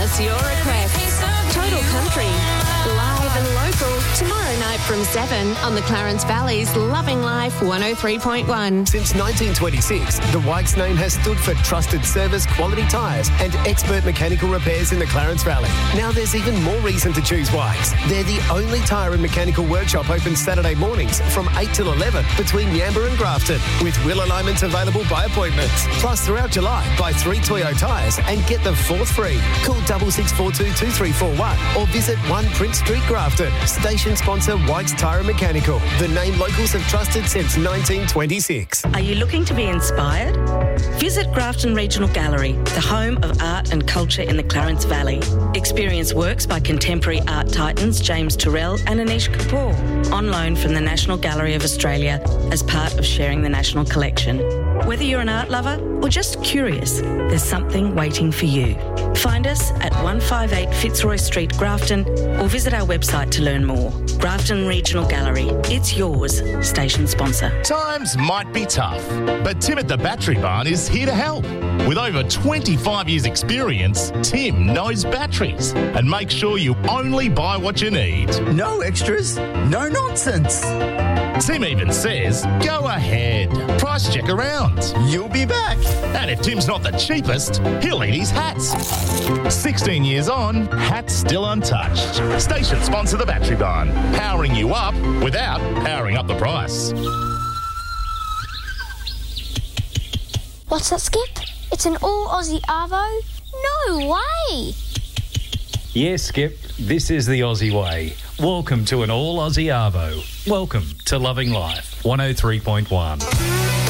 us your requests. Total Country, live and local, tomorrow night from 7 on the Clarence Valley's Loving Life 103.1. Since 1926, the Wykes name has stood for trusted service, quality tyres and expert mechanical repairs in the Clarence Valley. Now there's even more reason to choose Wykes. They're the only tyre and mechanical workshop open Saturday mornings from 8 till 11 between Yamba and Grafton, with wheel alignments available by appointment. Plus, throughout July, buy 3 Toyo tyres and get the 4th free. Call 6642 2341 or visit 1 Prince Street, Grafton. Station sponsor Wykes Tyre and Mechanical, the name locals have trusted since 1926. Are you looking to be inspired? Visit Grafton Regional Gallery, the home of art and culture in the Clarence Valley. Experience works by contemporary art titans James Turrell and Anish Kapoor, on loan from the National Gallery of Australia as part of sharing the National Collection. Whether you're an art lover or just curious, there's something waiting for you. Find us at 158 Fitzroy Street, Grafton, or visit our website to learn more. Grafton Regional Gallery. It's yours. Station sponsor. Times might be tough, but Tim at the Battery Barn is here to help. With over 25 years' experience, Tim knows batteries and makes sure you only buy what you need. No extras, no nonsense. Tim even says, go ahead, price check around. You'll be back. And if Tim's not the cheapest, he'll eat his hats. 16 years on, hats still untouched. Station sponsor the Battery Barn, powering you up without powering up the price. What's that, Skip? It's an all-Aussie Arvo? No way! Yes, Skip, this is the Aussie way. Welcome to an all-Aussie Arvo. Welcome to Loving Life 103.1.